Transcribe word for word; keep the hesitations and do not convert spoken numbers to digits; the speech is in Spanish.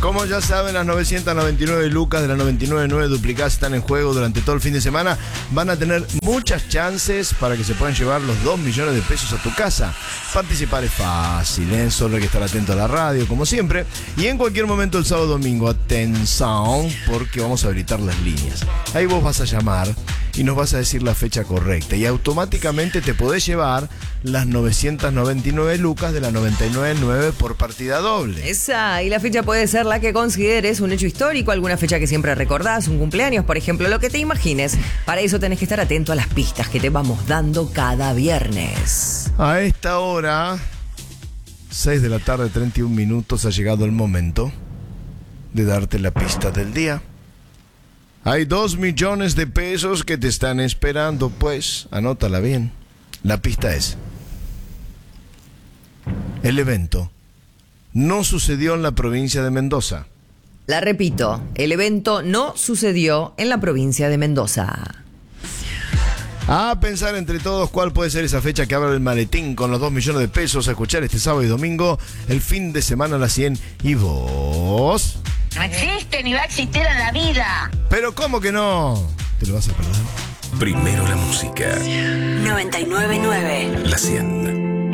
Como ya saben, las novecientas noventa y nueve lucas de la noventa y nueve nueve duplicadas están en juego durante todo el fin de semana. Van a tener muchas chances para que se puedan llevar los dos millones de pesos a tu casa. Participar es fácil, ¿eh? Solo hay que estar atento a la radio, como siempre. Y en cualquier momento el sábado domingo, atención, porque vamos a habilitar las líneas. Ahí vos vas a llamar y nos vas a decir la fecha correcta. Y automáticamente te podés llevar las novecientas noventa y nueve lucas de la noventa y nueve nueve por partida doble. Esa, y la fecha puede ser la que consideres un hecho histórico, alguna fecha que siempre recordás, un cumpleaños, por ejemplo, lo que te imagines. Para eso tenés que estar atento a las pistas que te vamos dando cada viernes. A esta hora, seis de la tarde, treinta y un minutos, ha llegado el momento de darte la pista del día. Hay dos millones de pesos que te están esperando, pues, anótala bien. La pista es: el evento no sucedió en la provincia de Mendoza. La repito, el evento no sucedió en la provincia de Mendoza. A pensar entre todos cuál puede ser esa fecha que abre el maletín con los dos millones de pesos. A escuchar este sábado y domingo, el fin de semana a las cien. ¿Y vos? No existe ni va a existir en la vida. ¿Pero cómo que no? ¿Te lo vas a perder? Primero la música. noventa y nueve nueve. La cien.